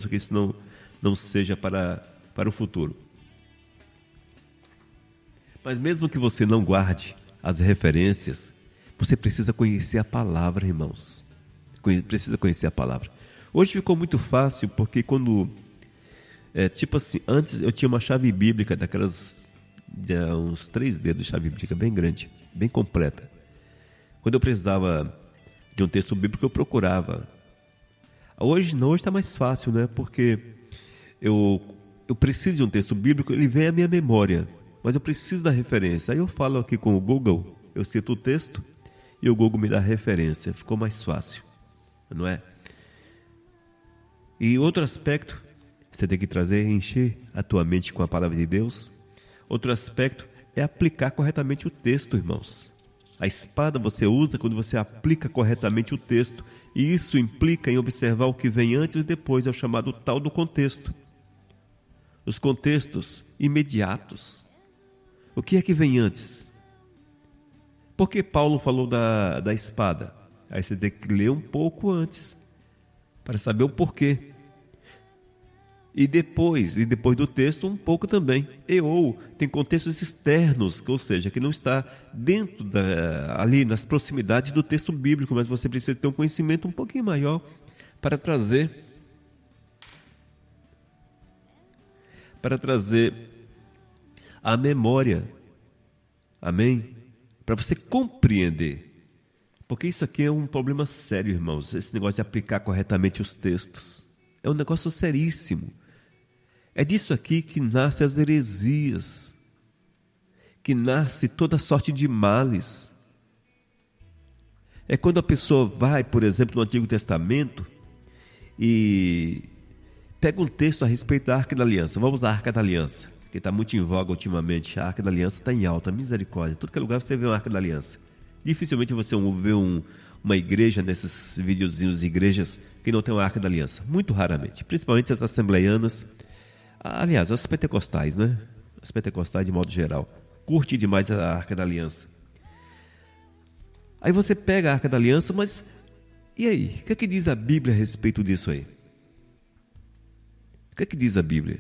mesmo que isso não seja para o futuro. Mas mesmo que você não guarde as referências, você precisa conhecer a palavra, irmãos. Precisa conhecer a palavra. Hoje ficou muito fácil, porque quando... tipo assim, antes eu tinha uma chave bíblica daquelas... uns 3 dedos de chave bíblica, bem grande, bem completa. Quando eu precisava de um texto bíblico, eu procurava. Hoje não, hoje está mais fácil, né? Porque eu preciso de um texto bíblico, ele vem à minha memória, mas eu preciso da referência. Aí eu falo aqui com o Google, eu cito o texto e o Google me dá a referência. Ficou mais fácil, não é? E outro aspecto, você tem que encher a tua mente com a palavra de Deus. Outro aspecto é aplicar corretamente o texto, irmãos. A espada você usa quando você aplica corretamente o texto, e isso implica em observar o que vem antes e depois, é o chamado tal do contexto. Os contextos imediatos. O que é que vem antes? Por que Paulo falou da espada? Aí você tem que ler um pouco antes, para saber o porquê. E depois do texto, um pouco também. Ou tem contextos externos, ou seja, que não está dentro ali nas proximidades do texto bíblico, mas você precisa ter um conhecimento um pouquinho maior para trazer a memória. Amém? Para você compreender. Porque isso aqui é um problema sério, irmãos. Esse negócio de aplicar corretamente os textos. É um negócio seríssimo. É disso aqui que nascem as heresias, que nasce toda sorte de males. É quando a pessoa vai, por exemplo, no Antigo Testamento e pega um texto a respeito da Arca da Aliança. Vamos à Arca da Aliança, que está muito em voga ultimamente. A Arca da Aliança está em alta, misericórdia. Tudo que é lugar você vê uma Arca da Aliança. Dificilmente você vê uma igreja, nesses videozinhos de igrejas, que não tem uma Arca da Aliança. Muito raramente, principalmente as assembleianas. Aliás, as pentecostais, né? As pentecostais de modo geral. Curte demais a Arca da Aliança. Aí você pega a Arca da Aliança, mas e aí? O que é que diz a Bíblia a respeito disso aí? O que é que diz a Bíblia?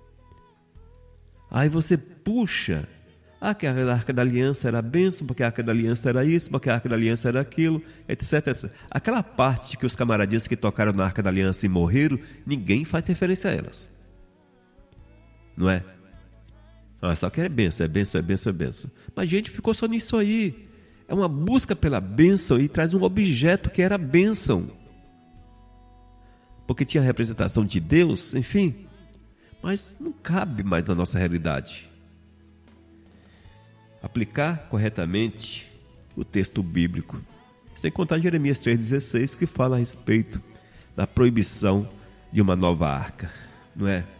Aí você puxa, que a Arca da Aliança era a bênção, porque a Arca da Aliança era isso, porque a Arca da Aliança era aquilo, etc, etc. Aquela parte que os camaradinhos que tocaram na Arca da Aliança e morreram, ninguém faz referência a elas. Não é? Só que é bênção, é bênção, é bênção, é bênção. Mas a gente ficou só nisso aí. É uma busca pela bênção e traz um objeto que era a bênção. Porque tinha a representação de Deus, enfim. Mas não cabe mais na nossa realidade. Aplicar corretamente o texto bíblico. Sem contar Jeremias 3,16, que fala a respeito da proibição de uma nova arca. Não é?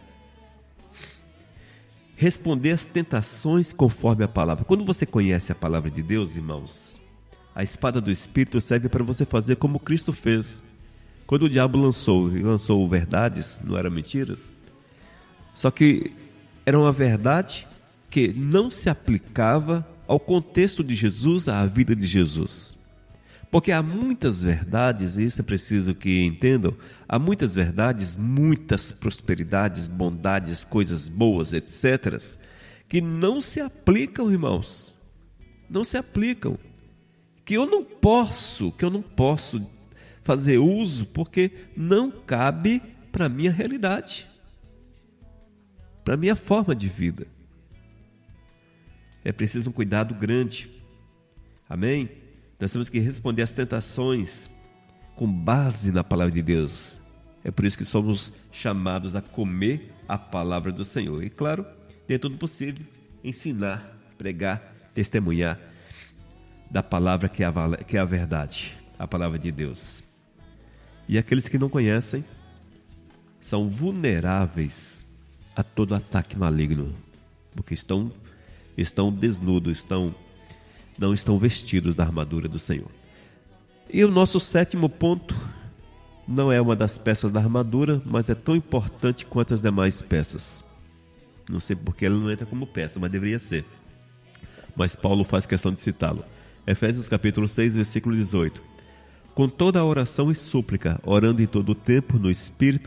Responder às tentações conforme a palavra. Quando você conhece a palavra de Deus, irmãos, a espada do Espírito serve para você fazer como Cristo fez. Quando o diabo lançou verdades, não eram mentiras, só que era uma verdade que não se aplicava ao contexto de Jesus, à vida de Jesus. Porque há muitas verdades, e isso é preciso que entendam, há muitas verdades, muitas prosperidades, bondades, coisas boas, etc., que não se aplicam, irmãos. Não se aplicam. Que eu não posso fazer uso, porque não cabe para a minha realidade, para a minha forma de vida. É preciso um cuidado grande. Amém? Nós temos que responder às tentações com base na palavra de Deus. É por isso que somos chamados a comer a palavra do Senhor. E claro, dentro do possível, ensinar, pregar, testemunhar da palavra que é a verdade, a palavra de Deus. E aqueles que não conhecem são vulneráveis a todo ataque maligno, porque estão desnudos, não estão vestidos da armadura do Senhor. E o nosso 7º ponto não é uma das peças da armadura, mas é tão importante quanto as demais peças. Não sei porque ela não entra como peça, mas deveria ser. Mas Paulo faz questão de citá-lo. Efésios capítulo 6, versículo 18. Com toda a oração e súplica, orando em todo o tempo no Espírito,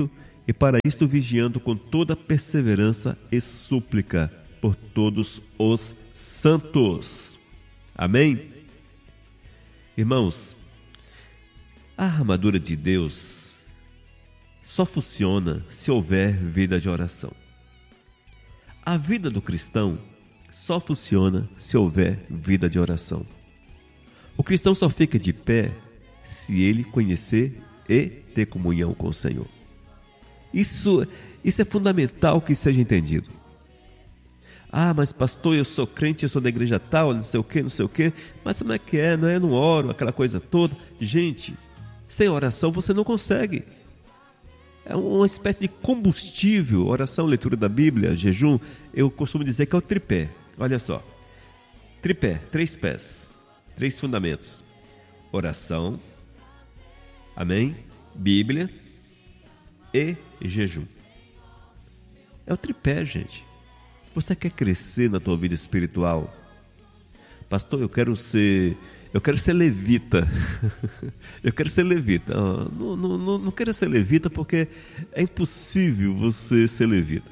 e para isto vigiando com toda perseverança e súplica por todos os santos. Amém? Irmãos, a armadura de Deus só funciona se houver vida de oração. A vida do cristão só funciona se houver vida de oração. O cristão só fica de pé se ele conhecer e ter comunhão com o Senhor. Isso é fundamental que seja entendido. Ah, mas pastor, eu sou crente, eu sou da igreja tal, não sei o quê. Mas como é que é? Não é? Não oro, aquela coisa toda. Gente, sem oração você não consegue. É uma espécie de combustível. Oração, leitura da Bíblia, jejum, eu costumo dizer que é o tripé. Olha só. Tripé, 3 pés, 3 fundamentos. Oração, amém? Bíblia e jejum. É o tripé, gente. Você quer crescer na tua vida espiritual? Pastor, eu quero ser levita. Eu quero ser levita. Não quero ser levita porque é impossível você ser levita.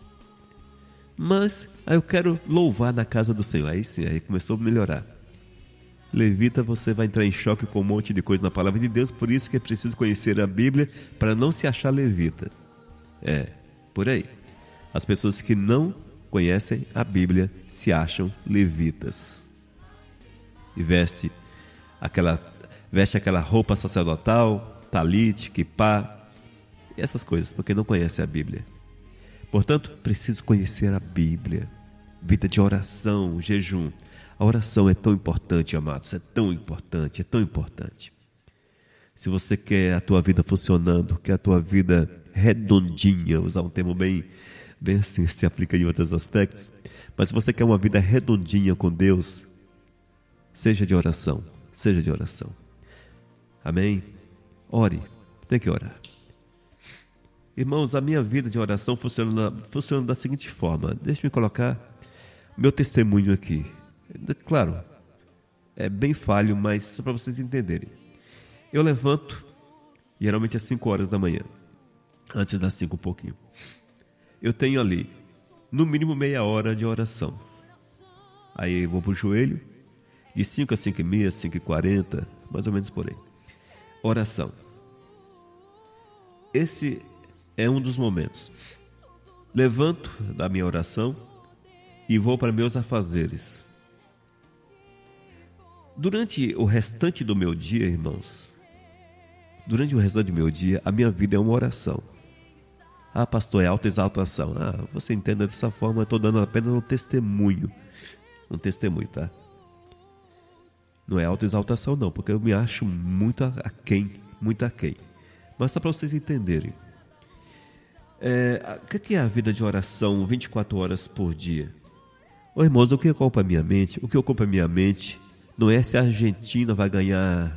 Mas eu quero louvar na casa do Senhor. Aí sim, aí começou a melhorar. Levita, você vai entrar em choque com um monte de coisa na palavra de Deus, por isso que é preciso conhecer a Bíblia para não se achar levita. É, por aí. As pessoas que não conhecem a Bíblia se acham levitas. E veste aquela roupa sacerdotal, talite, quipá, e essas coisas, porque não conhece a Bíblia. Portanto, preciso conhecer a Bíblia. Vida de oração, jejum. A oração é tão importante, amados, é tão importante. Se você quer a tua vida funcionando, quer a tua vida redondinha, usar um termo bem assim, se aplica em outros aspectos, mas se você quer uma vida redondinha com Deus, seja de oração. Amém? Ore, tem que orar. Irmãos, a minha vida de oração funciona da seguinte forma. Deixe-me colocar meu testemunho aqui. Claro, é bem falho, mas só para vocês entenderem. Eu levanto, geralmente às 5 horas da manhã, antes das 5 um pouquinho. Eu tenho ali, no mínimo meia hora de oração. Aí eu vou para o joelho, de 5 a 5h30, 5h40, mais ou menos por aí. Oração. Esse é um dos momentos. Levanto da minha oração e vou para meus afazeres. Durante o restante do meu dia, irmãos, a minha vida é uma oração. Ah, pastor, é autoexaltação. Ah, você entenda dessa forma, eu estou dando apenas um testemunho. Um testemunho, tá? Não é autoexaltação não, porque eu me acho muito aquém. Mas só para vocês entenderem. O que é a vida de oração 24 horas por dia? Ô irmãos, o que ocupa a minha mente? O que ocupa a minha mente não é se a Argentina vai ganhar...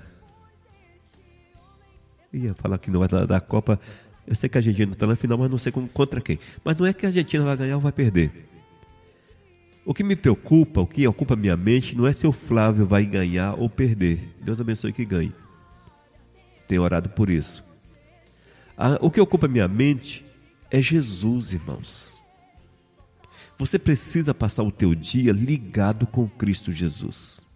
Ia falar que não vai dar a Copa. Eu sei que a Argentina está na final, mas não sei contra quem. Mas não é que a Argentina vai ganhar ou vai perder. O que me preocupa, o que ocupa a minha mente, não é se o Flávio vai ganhar ou perder. Deus abençoe que ganhe. Tenho orado por isso. O que ocupa a minha mente é Jesus, irmãos. Você precisa passar o teu dia ligado com Cristo Jesus.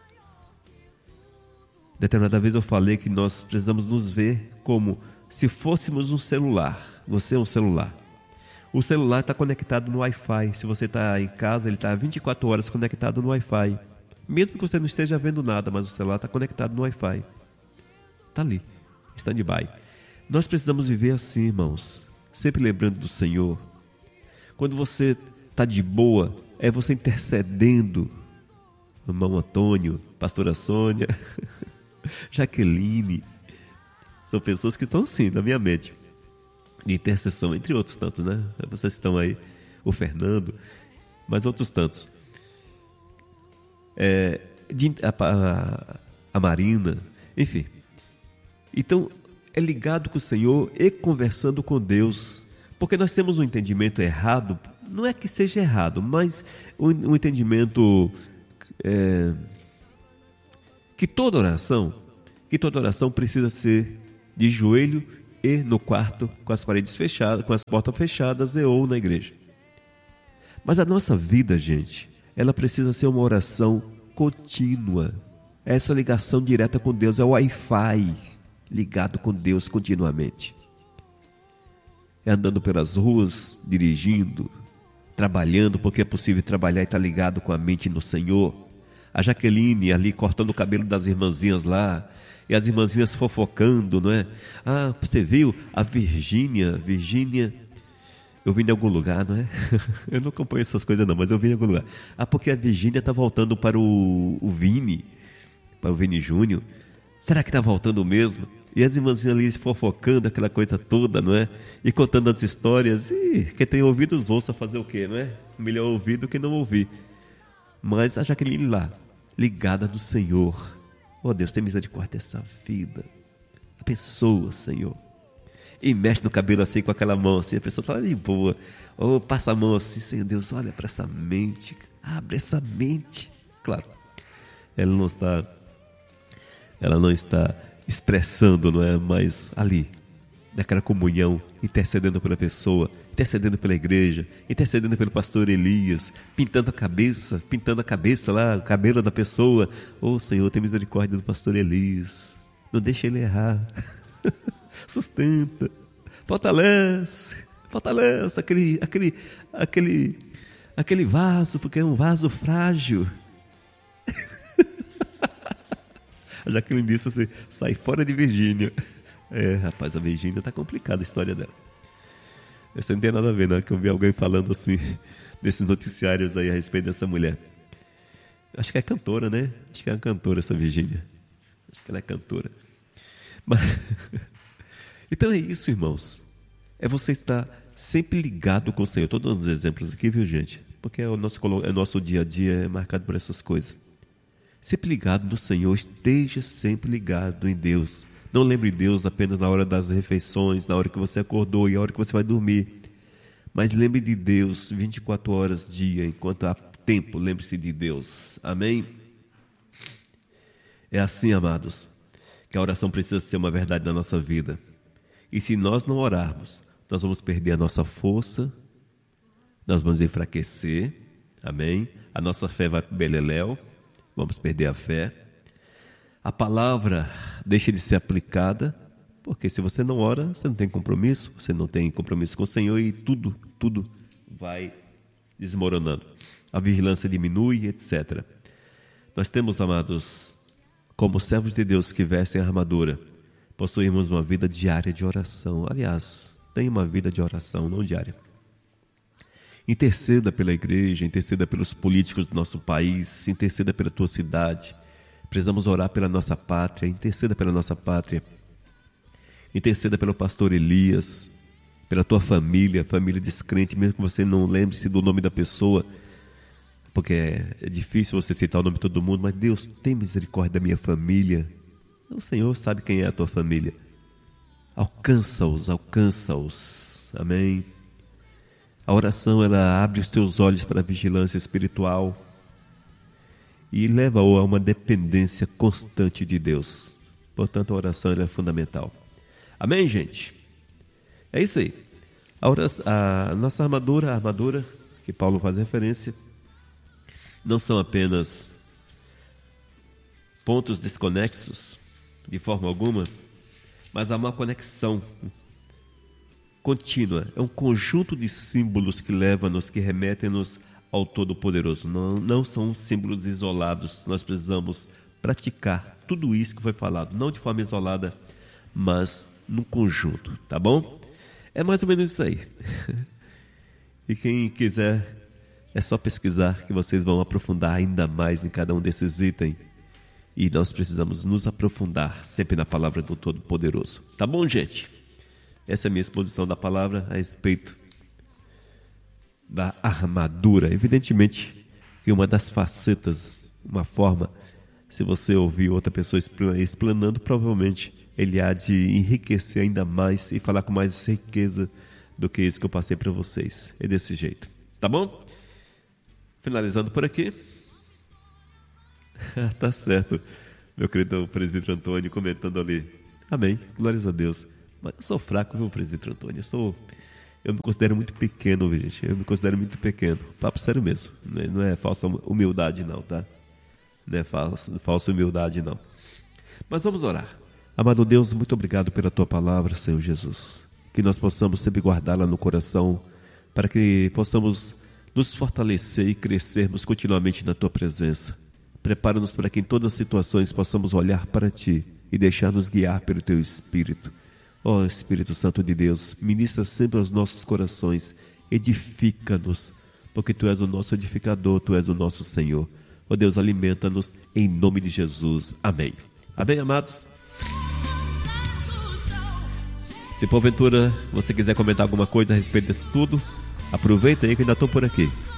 Determinada vez eu falei que nós precisamos nos ver como se fôssemos um celular. Você é um celular. O celular está conectado no Wi-Fi. Se você está em casa, ele está 24 horas conectado no Wi-Fi. Mesmo que você não esteja vendo nada, mas o celular está conectado no Wi-Fi. Está ali, stand-by. Nós precisamos viver assim, irmãos. Sempre lembrando do Senhor. Quando você está de boa, é você intercedendo. Irmão Antônio, pastora Sônia, Jaqueline. São pessoas que estão assim, na minha mente. De intercessão, entre outros tantos, né? Vocês estão aí, o Fernando, mas outros tantos. A Marina, enfim. Então, é ligado com o Senhor e conversando com Deus. Porque nós temos um entendimento errado, não é que seja errado, mas um entendimento que toda oração precisa ser de joelho e no quarto, com as paredes fechadas, com as portas fechadas, e ou na igreja. Mas a nossa vida, gente, ela precisa ser uma oração contínua. Essa ligação direta com Deus é o Wi-Fi, ligado com Deus continuamente. É andando pelas ruas, dirigindo, trabalhando, porque é possível trabalhar e estar ligado com a mente no Senhor. A Jaqueline ali cortando o cabelo das irmãzinhas lá, e as irmãzinhas fofocando, não é? Ah, você viu a Virgínia, eu vi em algum lugar, não é? Eu não acompanho essas coisas não, mas eu vi em algum lugar. Ah, porque a Virgínia está voltando para o Vini Júnior. Será que está voltando mesmo? E as irmãzinhas ali fofocando aquela coisa toda, não é? E contando as histórias. E quem tem ouvidos ouça fazer o quê, não é? Melhor ouvir do que não ouvir. Mas a Jaqueline lá, ligada no Senhor. Oh Deus, tem misericórdia dessa vida. A pessoa, Senhor. E mexe no cabelo assim, com aquela mão assim. A pessoa está de boa. Ou passa a mão assim, Senhor Deus, olha para essa mente. Abre essa mente. Claro, ela não está expressando, não é? Mas ali, naquela comunhão, intercedendo pela pessoa, intercedendo pela igreja, intercedendo pelo pastor Elias, pintando a cabeça lá, o cabelo da pessoa. Oh Senhor, tem misericórdia do pastor Elias, não deixa ele errar. Sustenta, fortalece aquele vaso, porque é um vaso frágil. A Jaqueline disse assim, sai fora de Virgínia. Rapaz, a Virgínia tá complicada a história dela. Isso não tem nada a ver, não, que eu vi alguém falando assim, desses noticiários aí a respeito dessa mulher. Acho que é cantora, né? Acho que é uma cantora essa Virgínia. Acho que ela é cantora. Mas... Então é isso, irmãos. É você estar sempre ligado com o Senhor. Estou dando exemplos aqui, viu, gente? Porque o nosso dia a dia é marcado por essas coisas. Sempre ligado no Senhor, esteja sempre ligado em Deus. Não lembre de Deus apenas na hora das refeições, na hora que você acordou e na hora que você vai dormir. Mas lembre de Deus 24 horas dia, enquanto há tempo, lembre-se de Deus. Amém? É assim, amados, que a oração precisa ser uma verdade na nossa vida. E se nós não orarmos, nós vamos perder a nossa força, nós vamos enfraquecer, amém? A nossa fé vai para o beleléu, vamos perder a fé. A palavra deixa de ser aplicada, porque se você não ora, você não tem compromisso com o Senhor e tudo vai desmoronando. A vigilância diminui, etc. Nós temos, amados, como servos de Deus que vestem a armadura, possuímos uma vida diária de oração. Aliás, tenha uma vida de oração, não diária. Interceda pela igreja, interceda pelos políticos do nosso país, interceda pela tua cidade. Precisamos orar pela nossa pátria, interceda pela nossa pátria. Interceda pelo pastor Elias, pela tua família descrente, mesmo que você não lembre-se do nome da pessoa, porque é difícil você citar o nome de todo mundo, mas Deus, tem misericórdia da minha família. O Senhor sabe quem é a tua família. Alcança-os. Amém. A oração, ela abre os teus olhos para a vigilância espiritual e leva-o a uma dependência constante de Deus. Portanto, a oração ela é fundamental. Amém, gente? É isso aí. A nossa armadura, a armadura que Paulo faz referência, não são apenas pontos desconexos, de forma alguma, mas há uma conexão contínua. É um conjunto de símbolos que levam-nos, que remetem-nos ao Todo-Poderoso. Não são símbolos isolados. Nós precisamos praticar tudo isso que foi falado, não de forma isolada, mas num conjunto, tá bom? É mais ou menos isso aí. E quem quiser, é só pesquisar que vocês vão aprofundar ainda mais em cada um desses itens. E nós precisamos nos aprofundar sempre na palavra do Todo-Poderoso. Tá bom, gente? Essa é a minha exposição da palavra a respeito da armadura. Evidentemente que uma das facetas, uma forma, se você ouvir outra pessoa explanando, provavelmente ele há de enriquecer ainda mais e falar com mais riqueza do que isso que eu passei para vocês. É desse jeito. Tá bom? Finalizando por aqui. Tá certo, meu querido presbítero Antônio comentando ali. Amém, glórias a Deus. Mas eu sou fraco, viu, presbítero Antônio? Eu me considero muito pequeno, viu, gente? Eu me considero muito pequeno. Papo sério mesmo. Não é falsa humildade, não, tá? Não é falsa humildade, não. Mas vamos orar. Amado Deus, muito obrigado pela Tua palavra, Senhor Jesus. Que nós possamos sempre guardá-la no coração, para que possamos nos fortalecer e crescermos continuamente na Tua presença. Prepara-nos para que em todas as situações possamos olhar para Ti e deixar-nos guiar pelo Teu Espírito. Ó Espírito Santo de Deus, ministra sempre aos nossos corações, edifica-nos, porque Tu és o nosso edificador, Tu és o nosso Senhor. Ó Deus, alimenta-nos em nome de Jesus. Amém. Amém, amados? Se porventura você quiser comentar alguma coisa a respeito desse tudo, aproveita aí que ainda estou por aqui.